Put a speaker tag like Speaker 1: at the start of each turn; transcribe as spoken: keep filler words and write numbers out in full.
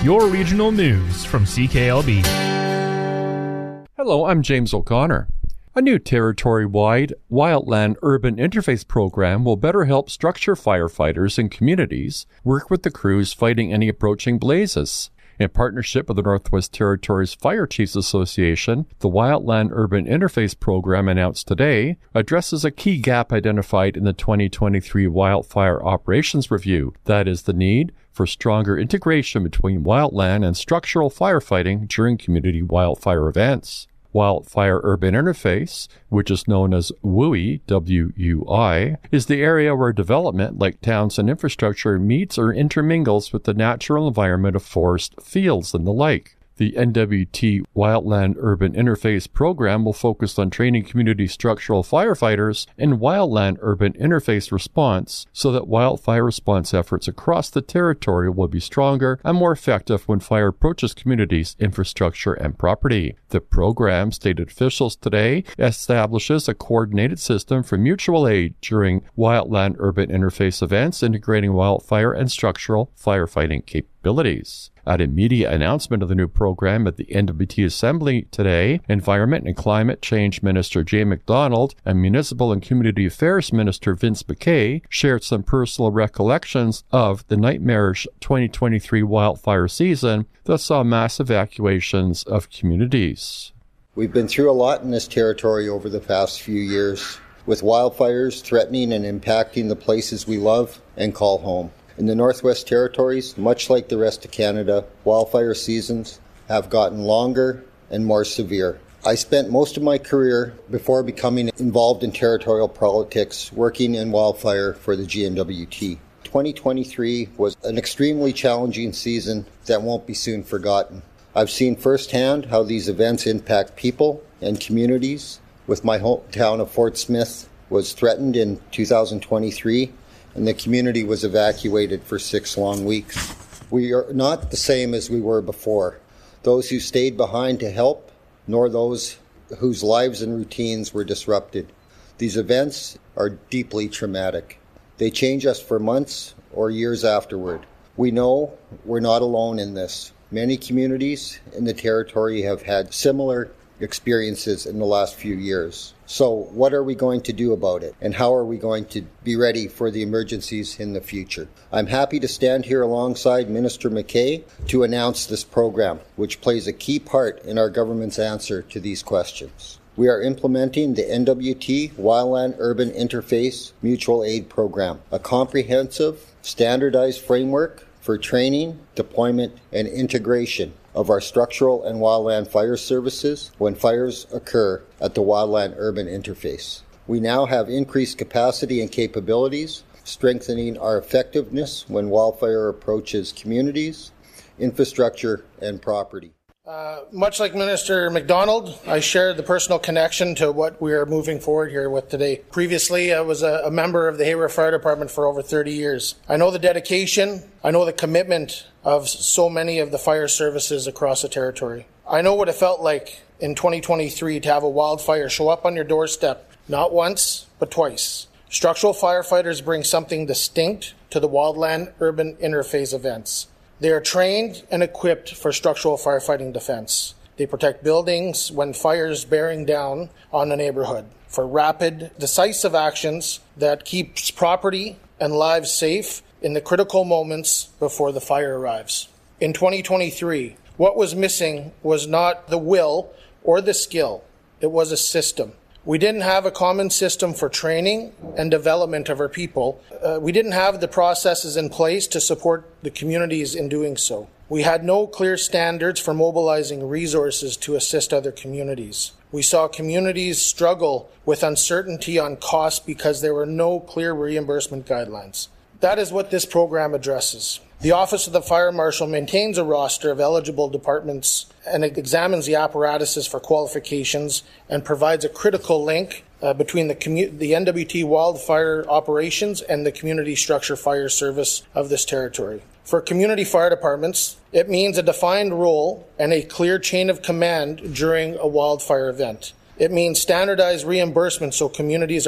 Speaker 1: your regional news from C K L B.
Speaker 2: Hello, I'm James O'Connor. A new territory-wide wildland urban interface program will better help structure firefighters and communities work with the crews fighting any approaching blazes. In partnership with the Northwest Territories Fire Chiefs Association, the Wildland Urban Interface Program announced today addresses a key gap identified in the twenty twenty-three Wildfire Operations Review. That is the need for stronger integration between wildland and structural firefighting during community wildfire events. Wildfire Urban Interface, which is known as W U I, W U I, is the area where development, like towns and infrastructure, meets or intermingles with the natural environment of forest, fields, and the like. The N W T Wildland Urban Interface program will focus on training community structural firefighters in wildland urban interface response so that wildfire response efforts across the territory will be stronger and more effective when fire approaches communities, infrastructure, and property. The program, stated officials today, establishes a coordinated system for mutual aid during wildland urban interface events, integrating wildfire and structural firefighting capabilities. At a media announcement of the new program at the N W T Assembly today, Environment and Climate Change Minister Jay McDonald and Municipal and Community Affairs Minister Vince McKay shared some personal recollections of the nightmarish twenty twenty-three wildfire season that saw mass evacuations of communities.
Speaker 3: We've been through a lot in this territory over the past few years, with wildfires threatening and impacting the places we love and call home. In the Northwest Territories, much like the rest of Canada, wildfire seasons have gotten longer and more severe. I spent most of my career before becoming involved in territorial politics working in wildfire for the G N W T. twenty twenty-three was an extremely challenging season that won't be soon forgotten. I've seen firsthand how these events impact people and communities, with my hometown of Fort Smith was threatened in two thousand twenty-three, and the community was evacuated for six long weeks. We are not the same as we were before. Those who stayed behind to help, nor those whose lives and routines were disrupted. These events are deeply traumatic. They change us for months or years afterward. We know we're not alone in this. Many communities in the territory have had similar experiences in the last few years. So what are we going to do about it? And how are we going to be ready for the emergencies in the future? I'm happy to stand here alongside Minister McKay to announce this program, which plays a key part in our government's answer to these questions. We are implementing the N W T Wildland Urban Interface Mutual Aid Program, a comprehensive, standardized framework for training, deployment, and integration of our structural and wildland fire services when fires occur at the Wildland Urban Interface. We now have increased capacity and capabilities, strengthening our effectiveness when wildfire approaches communities, infrastructure, and property.
Speaker 4: Uh, much like Minister McDonald, I share the personal connection to what we are moving forward here with today. Previously, I was a, a member of the Hayward Fire Department for over thirty years. I know the dedication, I know the commitment of so many of the fire services across the territory. I know what it felt like in twenty twenty-three to have a wildfire show up on your doorstep, not once, but twice. Structural firefighters bring something distinct to the Wildland Urban Interface events. They are trained and equipped for structural firefighting defense. They protect buildings when fires bearing down on a neighborhood for rapid, decisive actions that keeps property and lives safe in the critical moments before the fire arrives. In twenty twenty-three, what was missing was not the will or the skill. It was a system. We didn't have a common system for training and development of our people. Uh, we didn't have the processes in place to support the communities in doing so. We had no clear standards for mobilizing resources to assist other communities. We saw communities struggle with uncertainty on costs because there were no clear reimbursement guidelines. That is what this program addresses. The Office of the Fire Marshal maintains a roster of eligible departments and examines the apparatuses for qualifications and provides a critical link uh, between the, commu- the N W T wildfire operations and the community structure fire service of this territory. For community fire departments, it means a defined role and a clear chain of command during a wildfire event. It means standardized reimbursement so communities